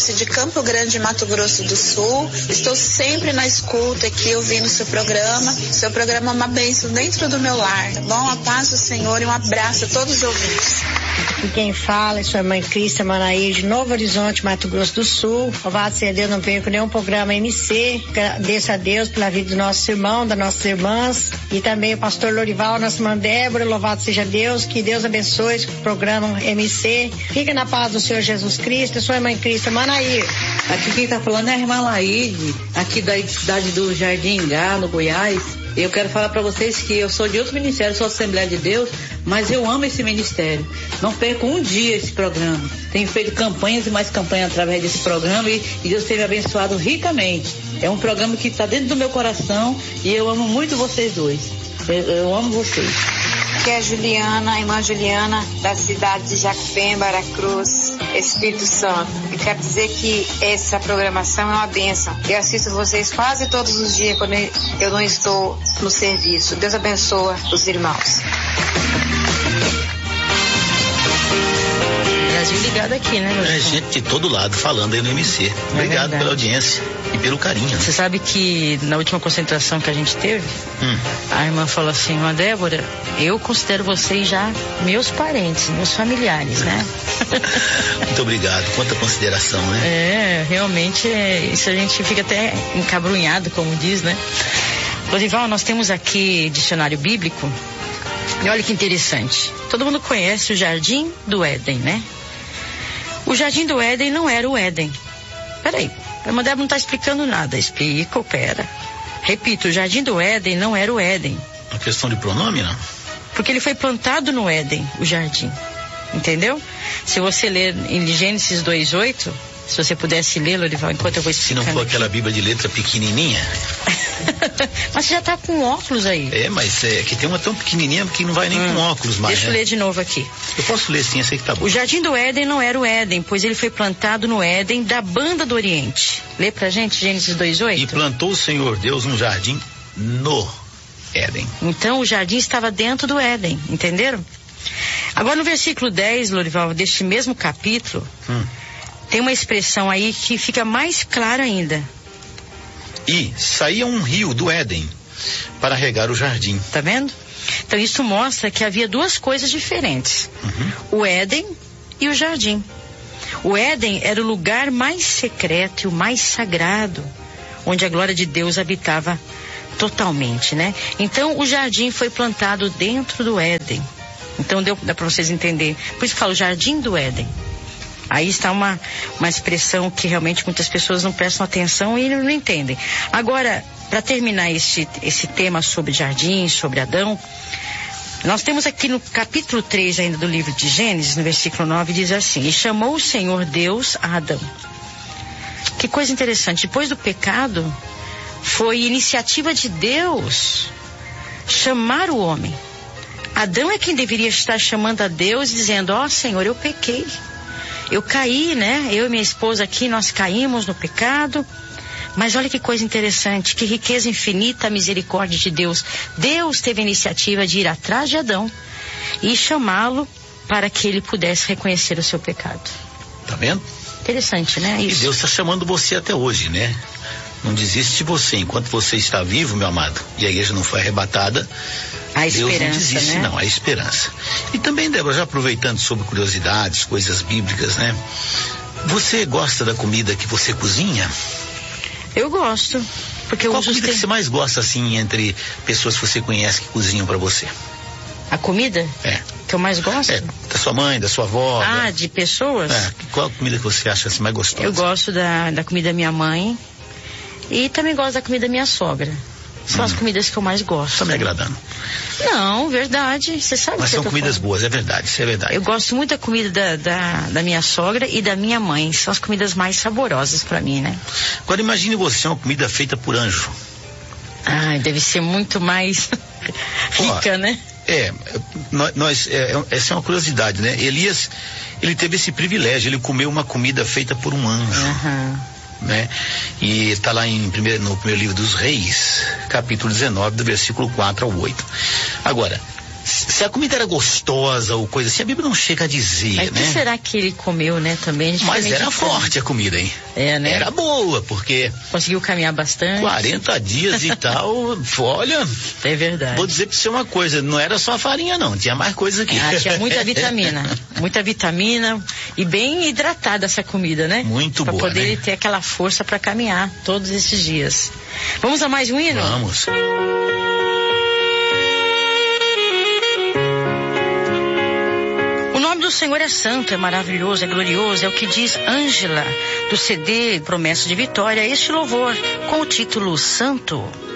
Eunice, de Campo Grande, Mato Grosso do Sul. Estou sempre na escuta aqui, ouvindo o seu programa. O seu programa é uma bênção dentro do meu lar, tá bom? A paz do Senhor e um abraço a todos os ouvintes. E quem fala é sua mãe Cristi Manaí, de Novo Horizonte, Mato Grosso do Sul. Louvado seja Deus, não perco nenhum programa MC. Agradeço a Deus pela vida do nosso irmão, das nossas irmãs. E também o pastor Lorival, nossa irmã Débora. Louvado seja Deus, que Deus abençoe esse programa MC. Fica na paz do Senhor Jesus Cristo, sua mãe Cristi Manaí. Aqui quem tá falando é a irmã Laíde, aqui da cidade do Jardim Ingá, no Goiás. Eu quero falar para vocês que eu sou de outro ministério, sou Assembleia de Deus, mas eu amo esse ministério. Não perco um dia esse programa. Tenho feito campanhas e mais campanhas através desse programa e Deus tem me abençoado ricamente. É um programa que está dentro do meu coração e eu amo muito vocês dois. Eu amo vocês. Aqui é a Juliana, a irmã Juliana, da cidade de Jacupemba, Aracruz, Espírito Santo. Eu quero dizer que essa programação é uma bênção. Eu assisto vocês quase todos os dias quando eu não estou no serviço. Deus abençoa os irmãos. Brasil ligado aqui, né, meu? É gente de todo lado falando aí no MC. Obrigado pela audiência e pelo carinho. Você sabe que na última concentração que a gente teve, a irmã falou assim: irmã Débora, eu considero vocês já meus parentes, meus familiares, né? Muito obrigado, quanta consideração, né? É, realmente, isso a gente fica até encabrunhado, como diz, né? Lorival, nós temos aqui dicionário bíblico, e olha que interessante. Todo mundo conhece o Jardim do Éden, né? O Jardim do Éden não era o Éden. Peraí, a irmã Débora não está explicando nada. Explica, pera. Repito, o Jardim do Éden não era o Éden. Uma questão de pronome, não? Porque ele foi plantado no Éden, o jardim. Entendeu? Se você ler em Gênesis 2:8, se você pudesse ler, Lorival, enquanto eu vou explicar. Se não for aquela Bíblia de letra pequenininha. Mas você já tá com óculos aí. É, mas é que tem uma tão pequenininha que não vai nem com óculos mais. Deixa eu ler de novo aqui. Eu posso ler sim, eu sei que tá bom. O Jardim do Éden não era o Éden, pois ele foi plantado no Éden da banda do Oriente. Lê pra gente Gênesis 2:8. E plantou o Senhor Deus um jardim no Éden. Então o jardim estava dentro do Éden, entenderam? Agora no versículo 10, Lorival, deste mesmo capítulo, tem uma expressão aí que fica mais clara ainda. E saía um rio do Éden para regar o jardim. Tá vendo? Então isso mostra que havia duas coisas diferentes. O Éden e o jardim. O Éden era o lugar mais secreto e o mais sagrado, onde a glória de Deus habitava totalmente, né? Então o jardim foi plantado dentro do Éden. Então dá para vocês entenderem. Por isso que falo Jardim do Éden. Aí está uma expressão que realmente muitas pessoas não prestam atenção e não entendem. Agora, para terminar esse tema sobre jardim, sobre Adão, nós temos aqui no capítulo 3 ainda do livro de Gênesis, no versículo 9, diz assim: e chamou o Senhor Deus a Adão. Que coisa interessante, depois do pecado, foi iniciativa de Deus chamar o homem. Adão é quem deveria estar chamando a Deus, dizendo: ó Senhor, eu pequei. Eu caí, né? Eu e minha esposa aqui, nós caímos no pecado. Mas olha que coisa interessante, que riqueza infinita a misericórdia de Deus. Deus teve a iniciativa de ir atrás de Adão e chamá-lo para que ele pudesse reconhecer o seu pecado. Tá vendo? Interessante, né? Isso. E Deus está chamando você até hoje, né? Não desiste de você. Enquanto você está vivo, meu amado, e a igreja não foi arrebatada, a Deus esperança, não desiste, né? Não, a esperança. E também, Débora, já aproveitando sobre curiosidades, coisas bíblicas, né? Você gosta da comida que você cozinha? Eu gosto. Porque qual comida que você mais gosta, assim, entre pessoas que você conhece que cozinham pra você? A comida? É. Que eu mais gosto? É, da sua mãe, da sua avó. De pessoas? É, qual comida que você acha assim mais gostosa? Eu gosto da comida da minha mãe e também gosto da comida da minha sogra. São as comidas que eu mais gosto. Tá me agradando. Não, verdade. Você sabe. Mas que são comidas falando. Boas, é verdade, isso é verdade. Eu gosto muito da comida da minha sogra e da minha mãe. São as comidas mais saborosas pra mim, né? Agora imagine você uma comida feita por anjo. Ai, deve ser muito mais rica, né? Essa é uma curiosidade, né? Elias, ele teve esse privilégio, ele comeu uma comida feita por um anjo. Né? E está lá no primeiro livro dos Reis, capítulo 19, do versículo 4 ao 8. Agora, se a comida era gostosa ou coisa assim, a Bíblia não chega a dizer, Mas né? o que será que ele comeu, né, também? Mas era forte a comida, hein? É, né? Era boa, porque... Conseguiu caminhar bastante. 40 dias e tal, olha... É verdade. Vou dizer pra você uma coisa, não era só a farinha não, tinha mais coisa aqui. Tinha muita vitamina e bem hidratada essa comida, né? Muito boa, pra poder né? ter aquela força para caminhar todos esses dias. Vamos a mais um hino? Vamos. O nome do Senhor é santo, é maravilhoso, é glorioso, é o que diz Ângela, do CD Promessa de Vitória, este louvor com o título Santo.